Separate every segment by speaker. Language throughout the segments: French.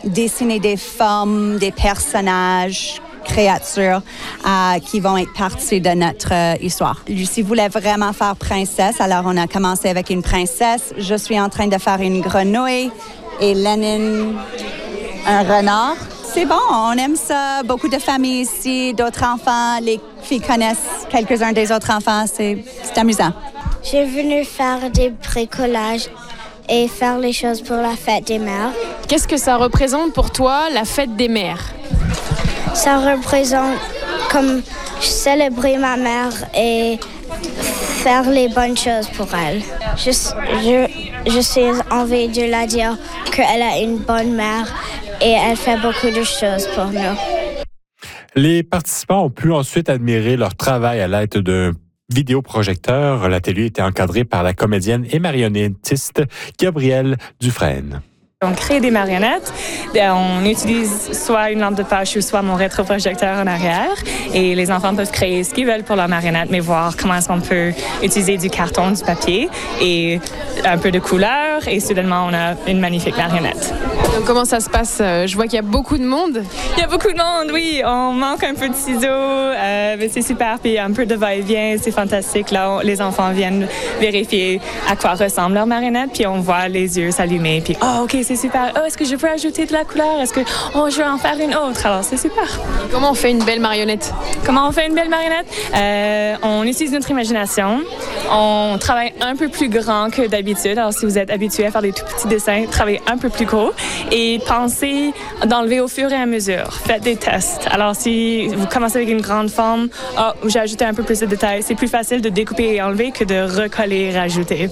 Speaker 1: dessiner des formes, des personnages, créatures qui vont être partie de notre histoire. Lucie voulait vraiment faire princesse, alors on a commencé avec une princesse. Je suis en train de faire une grenouille et Lénine, un renard. C'est bon, on aime ça. Beaucoup de familles ici, d'autres enfants. Les filles connaissent quelques-uns des autres enfants. C'est amusant.
Speaker 2: J'ai venu faire des bricolages et faire les choses pour la fête des mères.
Speaker 3: Qu'est-ce que ça représente pour toi, la fête des mères?
Speaker 2: Ça représente comme célébrer ma mère et faire les bonnes choses pour elle. Je suis envie de la dire qu'elle a une bonne mère et elle fait beaucoup de choses pour nous.
Speaker 4: Les participants ont pu ensuite admirer leur travail à l'aide d'un vidéoprojecteur. L'atelier était encadré par la comédienne et marionnettiste Gabrielle Dufresne.
Speaker 5: On crée des marionnettes. On utilise soit une lampe de poche ou soit mon rétroprojecteur en arrière. Et les enfants peuvent créer ce qu'ils veulent pour leur marionnette, mais voir comment est-ce qu'on peut utiliser du carton, du papier et un peu de couleur. Et soudainement, on a une magnifique marionnette.
Speaker 3: Donc, comment ça se passe? Je vois qu'il y a beaucoup de monde.
Speaker 5: Il y a beaucoup de monde, oui. On manque un peu de ciseaux, mais c'est super. Puis un peu de va-et-vient, c'est fantastique. Là, les enfants viennent vérifier à quoi ressemble leur marionnette, puis on voit les yeux s'allumer. Puis, OK, c'est super. Est-ce que je peux ajouter de la couleur? Est-ce que je vais en faire une autre? Alors, c'est super.
Speaker 3: Comment on fait une belle marionnette?
Speaker 5: Comment on fait une belle marionnette? On utilise notre imagination. On travaille un peu plus grand que d'habitude. Alors, si vous êtes habitué à faire des tout petits dessins, travaillez un peu plus gros et pensez d'enlever au fur et à mesure. Faites des tests. Alors, si vous commencez avec une grande forme, j'ai ajouté un peu plus de détails. C'est plus facile de découper et enlever que de recoller et rajouter.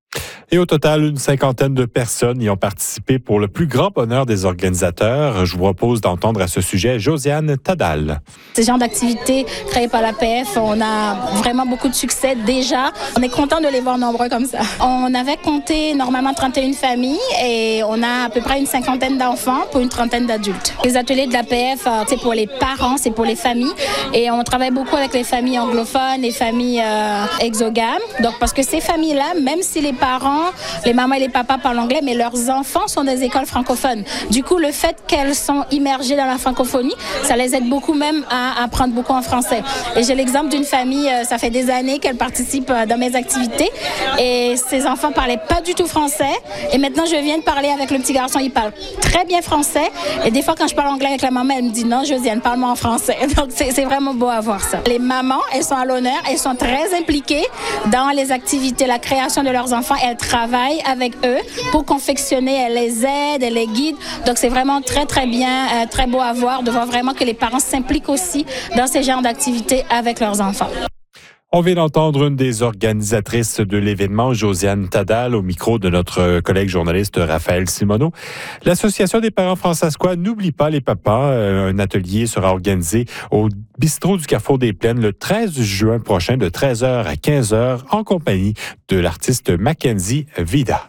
Speaker 4: Et au total, une cinquantaine de personnes y ont participé pour le plus grand bonheur des organisateurs. Je vous propose d'entendre à ce sujet Josiane Tadal.
Speaker 6: Ces genres d'activités créées par l'APF, on a vraiment beaucoup de succès déjà. On est content de les voir nombreux comme ça. On avait compté normalement 31 familles et on a à peu près une cinquantaine d'enfants pour une trentaine d'adultes. Les ateliers de l'APF, c'est pour les parents, c'est pour les familles. Et on travaille beaucoup avec les familles anglophones, les familles exogames. Donc parce que ces familles-là, même si les parents, les mamans et les papas parlent anglais, mais leurs enfants sont des écoles francophones. Du coup, le fait qu'elles sont immergées dans la francophonie, ça les aide beaucoup même à apprendre beaucoup en français. Et j'ai l'exemple d'une famille, ça fait des années qu'elle participe dans mes activités et ses enfants parlaient pas du tout français. Et maintenant, je viens de parler avec le petit garçon, il parle très bien français. Et des fois, quand je parle anglais avec la maman, elle me dit « Non, Josiane, parle-moi en français ». Donc, c'est vraiment beau à voir ça. Les mamans, elles sont à l'honneur, elles sont très impliquées dans les activités, la création de leurs enfants. Elles travaillent avec eux pour confectionner, elles les aident, elles les guident. Donc, c'est vraiment très, très bien, très beau à voir, de voir vraiment que les parents s'impliquent aussi dans ces genres d'activités avec leurs enfants.
Speaker 4: On vient d'entendre une des organisatrices de l'événement, Josiane Tadal, au micro de notre collègue journaliste Raphaël Simoneau. L'Association des parents francescois N'oublie pas les papas. Un atelier sera organisé au bistrot du Carrefour des Plaines le 13 juin prochain de 13h à 15h en compagnie de l'artiste Mackenzie Vida.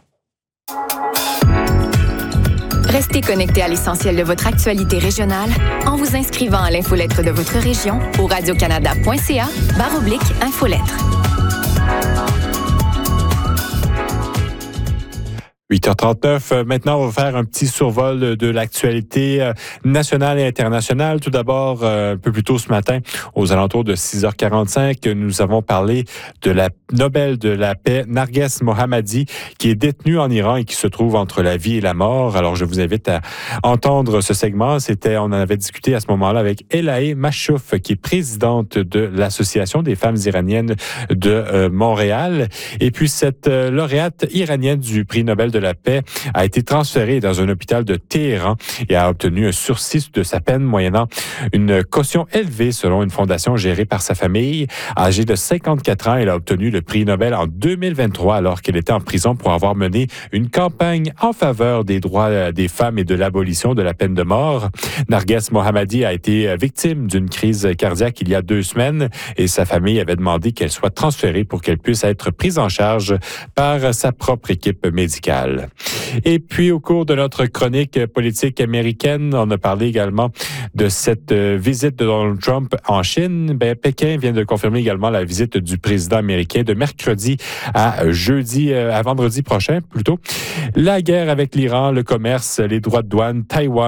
Speaker 7: Restez connectés à l'essentiel de votre actualité régionale en vous inscrivant à l'infolettre de votre région au radiocanada.ca/infolettre.
Speaker 4: 8h39. Maintenant, on va faire un petit survol de l'actualité nationale et internationale. Tout d'abord, un peu plus tôt ce matin, aux alentours de 6h45, nous avons parlé de la Nobel de la paix, Narges Mohammadi, qui est détenue en Iran et qui se trouve entre la vie et la mort. Alors, je vous invite à entendre ce segment. On en avait discuté à ce moment-là avec Elahe Machouf, qui est présidente de l'Association des femmes iraniennes de Montréal. Et puis, cette lauréate iranienne du prix Nobel de la paix a été transférée dans un hôpital de Téhéran et a obtenu un sursis de sa peine moyennant une caution élevée selon une fondation gérée par sa famille. Âgée de 54 ans, elle a obtenu le prix Nobel en 2023 alors qu'elle était en prison pour avoir mené une campagne en faveur des droits des femmes et de l'abolition de la peine de mort. Narges Mohammadi a été victime d'une crise cardiaque il y a 2 semaines et sa famille avait demandé qu'elle soit transférée pour qu'elle puisse être prise en charge par sa propre équipe médicale. Et puis, au cours de notre chronique politique américaine, on a parlé également de cette visite de Donald Trump en Chine. Pékin vient de confirmer également la visite du président américain de mercredi à vendredi prochain, plutôt. La guerre avec l'Iran, le commerce, les droits de douane, Taïwan,